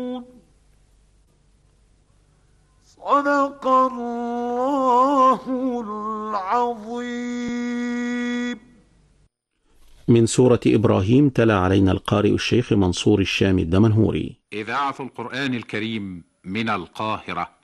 صدق الله العظيم. من سورة إبراهيم تلا علينا القارئ الشيخ منصور الشامي الدمنهوري. إذاعة القرآن الكريم من القاهرة.